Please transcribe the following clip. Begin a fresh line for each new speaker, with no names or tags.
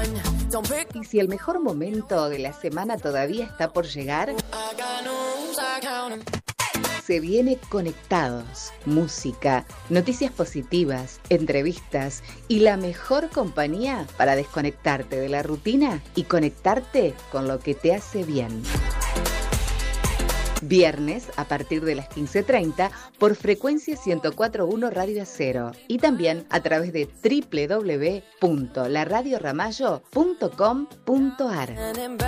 Y si el mejor momento de la semana todavía está por llegar, se viene Conectados, música, noticias positivas, entrevistas y la mejor compañía para desconectarte de la rutina y conectarte con lo que te hace bien. Viernes a partir de las 15:30 por frecuencia 104.1 Radio Acero y también a través de www.laradioramallo.com.ar.